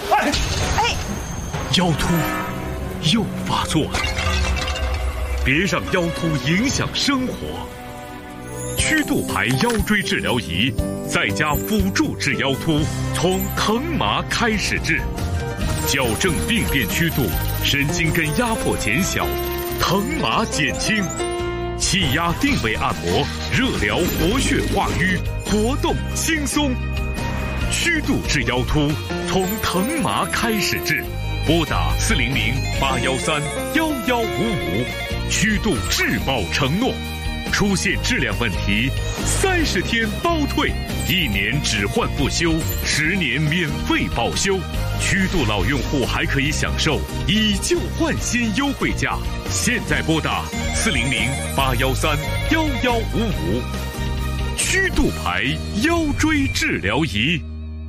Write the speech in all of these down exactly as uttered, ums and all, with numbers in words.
哎哎， 腰突又发作了，别让腰突影响生活。曲度牌腰椎治疗仪在家辅助治腰突，从疼麻开始治，矫正病变曲度，神经根压迫减小，疼麻减轻，气压定位按摩，热疗活血化瘀，活动轻松。曲度治腰突，从疼麻开始治，拨打四零零八幺三幺幺五五，曲度质保承诺。出现质量问题，三十天包退，一年只换不修，十年免费保修。曲度老用户还可以享受以旧换新优惠价。现在拨打四零零八幺三幺幺五五，曲度牌腰椎治疗仪。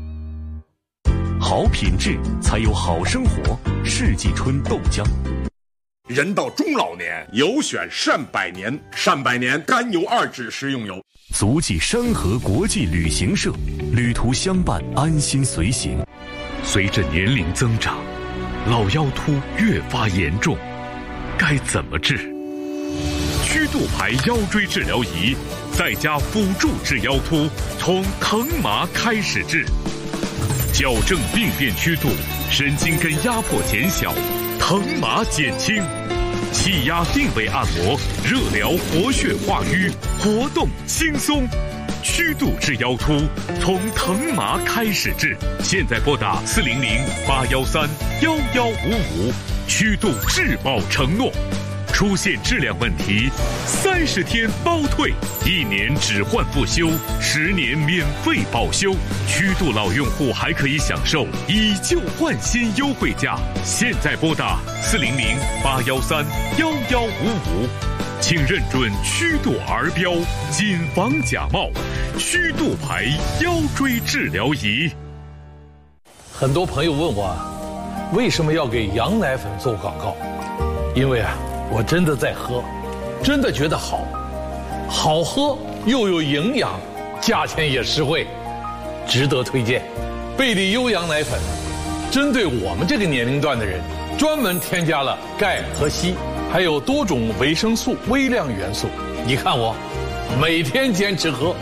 好品质才有好生活。世纪春豆浆。 人到中老年，有选善百年，善百年甘油二酯食用油。 足迹山河国际旅行社，旅途相伴，安心随行。随着年龄增长，老腰突越发严重，该怎么治？曲度牌腰椎治疗仪在家辅助治腰突，从疼麻开始治，矫正病变曲度，神经根压迫减小，疼麻减轻，气压定位按摩，热疗活血化瘀，活动轻松。曲度治腰突，从疼麻开始治。现在拨打四零零八幺三幺幺五五，曲度质保承诺。出现质量问题，三十天包退，一年只换不修，十年免费保修。曲度老用户还可以享受以旧换新优惠价。现在拨打四零零八幺三幺幺五五，请认准曲度儿标，谨防假冒。曲度牌腰椎治疗仪。 很多朋友问我，为什么要给羊奶粉做广告？因为啊，我真的在喝，真的觉得好，好喝又有营养，价钱也实惠，值得推荐。贝利优羊奶粉，针对我们这个年龄段的人，专门添加了钙和硒，还有多种维生素、微量元素。你看我，每天坚持喝。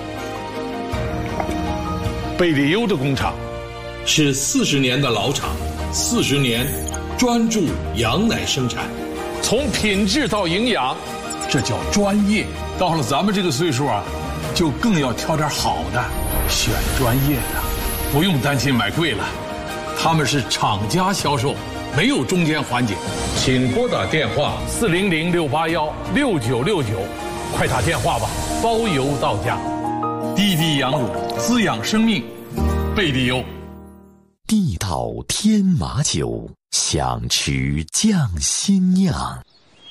贝利优的工厂是四十年的老厂，四十年专注羊奶生产。从品质到营养，这叫专业。到了咱们这个岁数啊，就更要挑点好的，选专业的，不用担心买贵了。他们是厂家销售，没有中间环节。请拨打电话四零零六八幺六九六九，快打电话吧，包邮到家。滴滴羊乳，滋养生命，贝利优。 地道天麻酒，想吃匠心酿。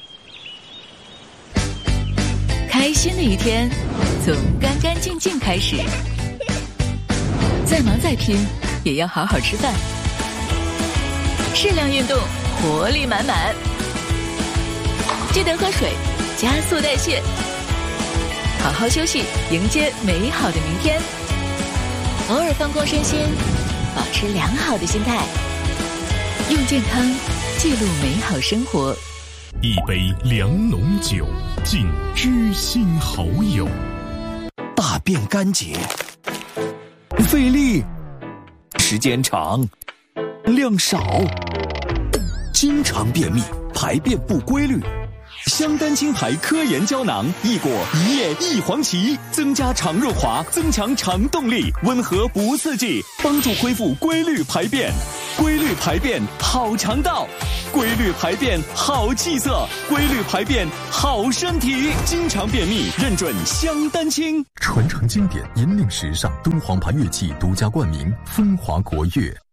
开心的一天从干干净净开始，再忙再拼也要好好吃饭，适量运动，活力满满，记得喝水，加速代谢，好好休息，迎接美好的明天。偶尔放空身心，保持良好的心态，用健康记录美好生活。 一杯良浓酒，敬知心好友。 大便干结，费力，时间长，量少，经常便秘，排便不规律。香丹青牌科研胶囊，益果一叶一黄芪，增加肠润滑，增强肠动力，温和不刺激，帮助恢复规律排便。规律排便好肠道，规律排便好气色，规律排便好身体。经常便秘，认准香丹青。 传承经典，引领时尚，敦煌牌乐器独家冠名，风华国乐。